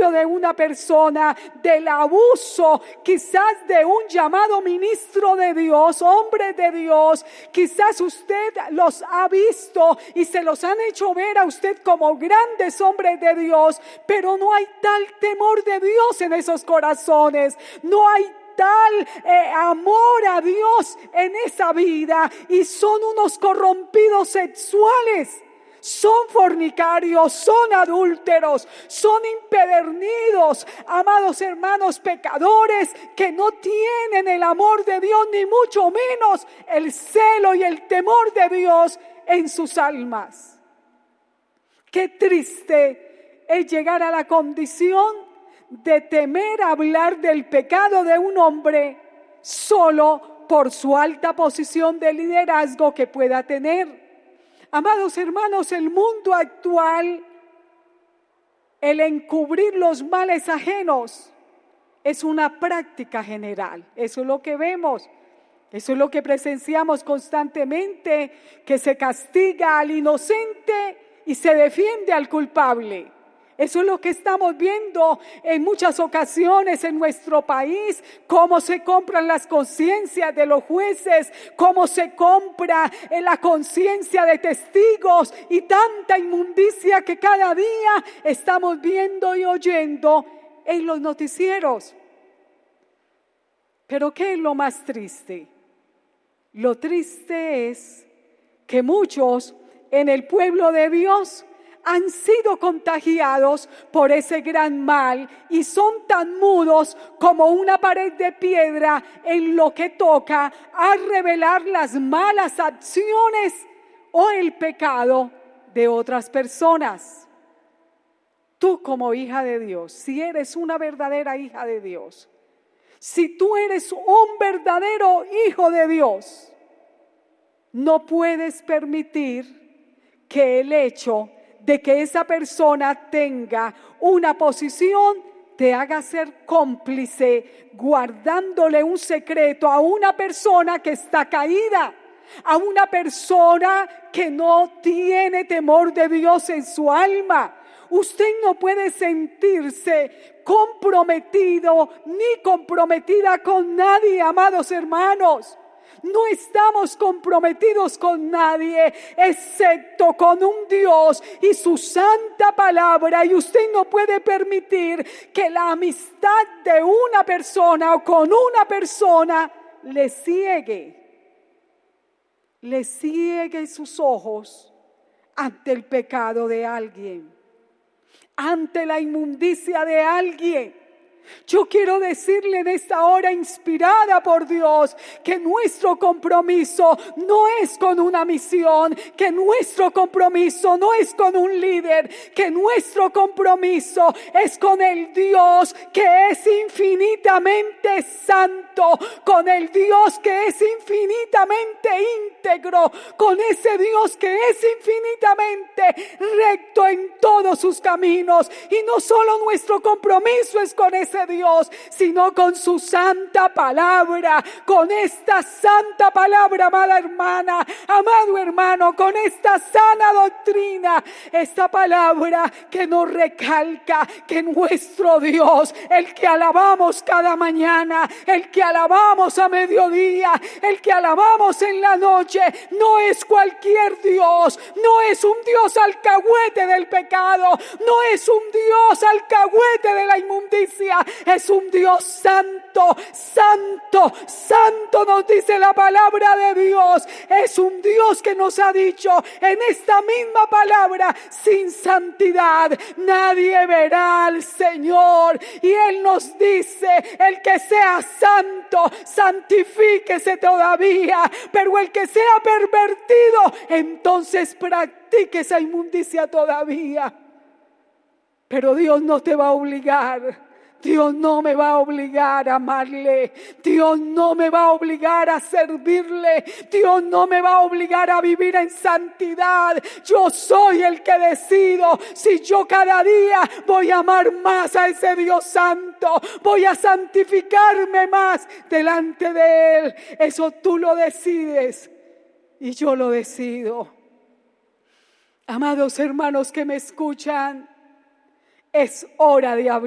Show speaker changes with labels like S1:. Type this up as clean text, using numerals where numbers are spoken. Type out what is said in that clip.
S1: medio de una persona, del abuso quizás de un llamado ministro de Dios, hombre de Dios. Quizás usted los ha visto y se los han hecho ver a usted como grandes hombres de Dios, pero no hay tal temor de Dios en esos corazones, no hay tal amor a Dios en esa vida, y son unos corrompidos sexuales, son fornicarios, son adúlteros, son impedernidos, amados hermanos, pecadores que no tienen el amor de Dios, ni mucho menos el celo y el temor de Dios en sus almas. Qué triste es llegar a la condición de temer hablar del pecado de un hombre solo por su alta posición de liderazgo que pueda tener. Amados hermanos, el mundo actual, el encubrir los males ajenos es una práctica general. Eso es lo que vemos, eso es lo que presenciamos constantemente, que se castiga al inocente y se defiende al culpable. Eso es lo que estamos viendo en muchas ocasiones en nuestro país, cómo se compran las conciencias de los jueces, cómo se compra la conciencia de testigos y tanta inmundicia que cada día estamos viendo y oyendo en los noticieros. Pero ¿qué es lo más triste? Lo triste es que muchos en el pueblo de Dios han sido contagiados por ese gran mal y son tan mudos como una pared de piedra en lo que toca a revelar las malas acciones o el pecado de otras personas. Tú, como hija de Dios, si eres una verdadera hija de Dios, si tú eres un verdadero hijo de Dios, no puedes permitir que el hecho de que esa persona tenga una posición te haga ser cómplice, guardándole un secreto a una persona que está caída, a una persona que no tiene temor de Dios en su alma. Usted no puede sentirse comprometido ni comprometida con nadie, amados hermanos. No estamos comprometidos con nadie, excepto con un Dios y su santa palabra. Y usted no puede permitir que la amistad de una persona o con una persona le ciegue sus ojos ante el pecado de alguien, ante la inmundicia de alguien. Yo quiero decirle en esta hora, inspirada por Dios, que nuestro compromiso no es con una misión, que nuestro compromiso no es con un líder, que nuestro compromiso es con el Dios que es infinitamente santo, con el Dios que es infinitamente íntegro, con ese Dios que es infinitamente recto en todos sus caminos. Y no solo nuestro compromiso es con ese Dios, sino con su santa palabra, con esta santa palabra, amada hermana, amado hermano, con esta sana doctrina, esta palabra que nos recalca que nuestro Dios, el que alabamos cada mañana, el que alabamos a mediodía, el que alabamos en la noche, no es cualquier Dios, no es un Dios alcahuete del pecado, no es un Dios alcahuete de la inmundicia. Es un Dios santo, santo, santo, nos dice la palabra de Dios. Es un Dios que nos ha dicho en esta misma palabra: sin santidad nadie verá al Señor. Y Él nos dice: el que sea santo, santifíquese todavía, pero el que sea pervertido, entonces practique esa inmundicia todavía. Pero Dios no te va a obligar. Dios no me va a obligar a amarle. Dios no me va a obligar a servirle. Dios no me va a obligar a vivir en santidad. Yo soy el que decido si yo cada día voy a amar más a ese Dios santo, voy a santificarme más delante de Él. Eso tú lo decides y yo lo decido. Amados hermanos que me escuchan, es hora de hablar.